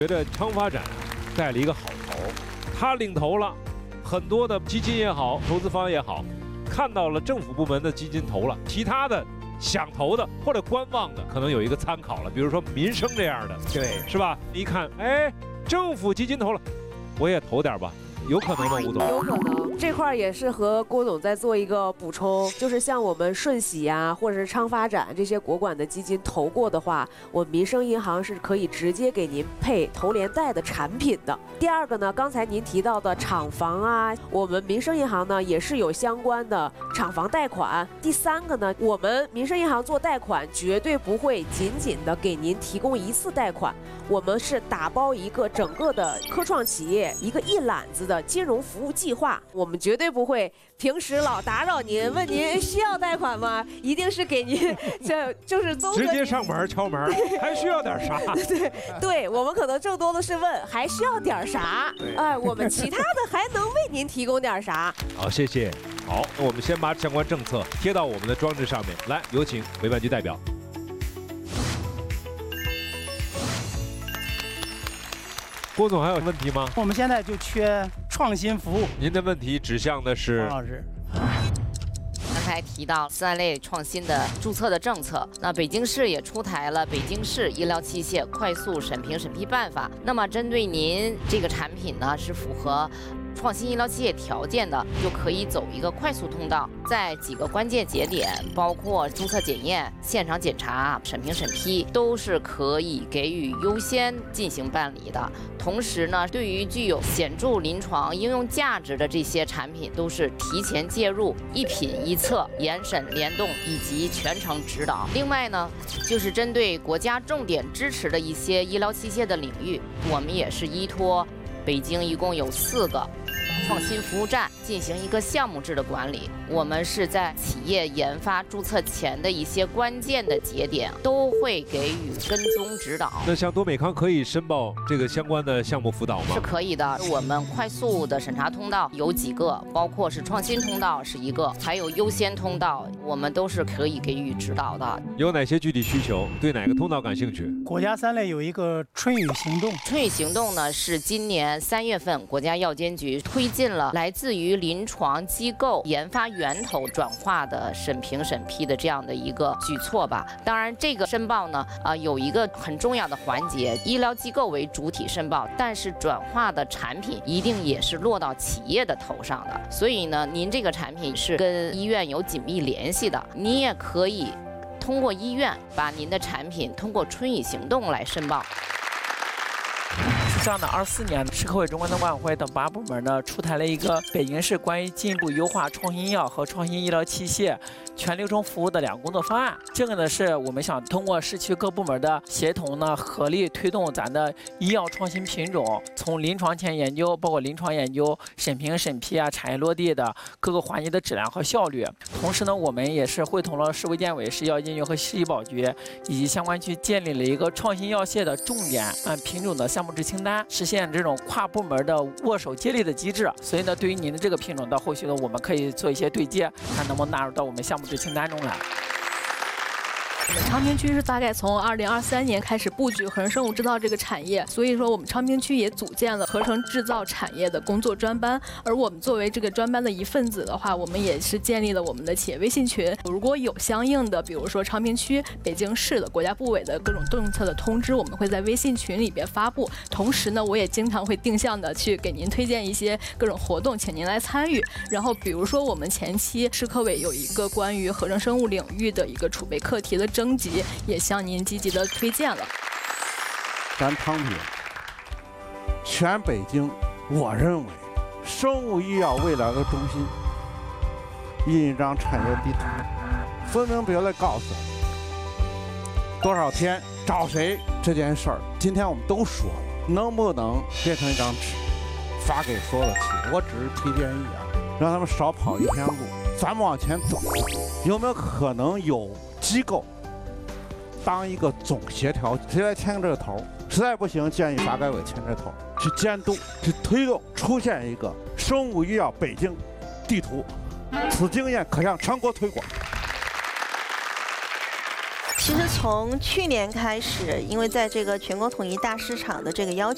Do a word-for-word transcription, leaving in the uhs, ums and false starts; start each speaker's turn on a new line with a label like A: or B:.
A: 觉得昌发展带了一个好头，他领头了，很多的基金也好，投资方也好，看到了政府部门的基金投了，其他的想投的或者观望的，可能有一个参考了。比如说民生这样的，
B: 对，
A: 是吧？一看，哎，政府基金投了，我也投点吧。 有可能吗，吴总？
C: 有可能，这块也是和郭总在做一个补充，就是像我们顺喜呀、啊，或者是昌发展这些国管的基金投过的话，我民生银行是可以直接给您配投连贷的产品的。第二个呢，刚才您提到的厂房啊，我们民生银行呢也是有相关的厂房贷款。第三个呢，我们民生银行做贷款绝对不会仅仅的给您提供一次贷款，我们是打包一个整个的科创企业一个一揽子的。 金融服务计划，我们绝对不会平时老打扰您，问您需要贷款吗？一定是给您，这就是综合
A: 直接上门敲门，还需要点啥？
C: 对对，我们可能更多的是问还需要点啥？哎，我们其他的还能为您提供点啥？
A: 好，谢谢。好，那我们先把相关政策贴到我们的装置上面来，有请委办局代表。 郭总还有问题吗？
B: 我们现在就缺创新服务。
A: 您的问题指向的是？
B: 王老师。
D: 刚才提到三类创新的注册的政策，那北京市也出台了《北京市医疗器械快速审评审批办法》。那么针对您这个产品呢，是符合 创新医疗器械条件的，就可以走一个快速通道，在几个关键节点，包括注册检验、现场检查、审评审批，都是可以给予优先进行办理的。同时呢，对于具有显著临床应用价值的这些产品，都是提前介入、一品一测、严审联动以及全程指导。另外呢，就是针对国家重点支持的一些医疗器械的领域，我们也是依托北京一共有四个 创新服务站进行一个项目制的管理，我们是在企业研发注册前的一些关键的节点，都会给予跟踪指导。
A: 那像多美康可以申报这个相关的项目辅导吗？
D: 是可以的。我们快速的审查通道有几个，包括是创新通道是一个，还有优先通道，我们都是可以给予指导的。
A: 有哪些具体需求？对哪个通道感兴趣？
B: 国家三类有一个春雨行动，
D: 春雨行动呢是今年三月份国家药监局推 进了来自于临床机构研发源头转化的审评审批的这样的一个举措吧。当然，这个申报呢，呃，有一个很重要的环节，医疗机构为主体申报，但是转化的产品一定也是落到企业的头上的。所以呢，您这个产品是跟医院有紧密联系的，你也可以通过医院把您的产品通过春雨行动来申报。
E: 这样的，二四年，市科委、中国灯管委会等八部门呢，出台了一个北京市关于进一步优化创新药和创新医疗器械全流程服务的两个工作方案。这个呢，是我们想通过市区各部门的协同呢，合力推动咱的医药创新品种从临床前研究，包括临床研究、审评审批啊、产业落地的各个环节的质量和效率。同时呢，我们也是会同了市卫健委、市药监局和市医保局以及相关区建立了一个创新药械的重点按品种的项目制清单。 实现这种跨部门的握手接力的机制，所以呢，对于您的这个品种，到后续呢，我们可以做一些对接，看能不能纳入到我们项目制清单中来。
F: 我们昌平区是大概从二零二三年开始布局合成生物制造这个产业，所以说我们昌平区也组建了合成制造产业的工作专班。而我们作为这个专班的一份子的话，我们也是建立了我们的企业微信群。如果有相应的，比如说昌平区、北京市的国家部委的各种政策的通知，我们会在微信群里边发布。同时呢，我也经常会定向的去给您推荐一些各种活动，请您来参与。然后比如说我们前期市科委有一个关于合成生物领域的一个储备课题的 征集也向您积极的推荐了。
G: 咱昌平，全北京，我认为生物医药未来的中心，印一张产业地图，分明别来告诉我多少天找谁这件事儿。今天我们都说了，能不能变成一张纸，发给所有的企业？我只是提建议啊，让他们少跑一天路，咱们往前走。有没有可能有机构 当一个总协调，谁来牵这个头？实在不行，建议发改委牵这头，去监督、去推动，出现一个生物医药北京地图。此经验可向全国推广。
H: 其实从去年开始，因为在这个全国统一大市场的这个要求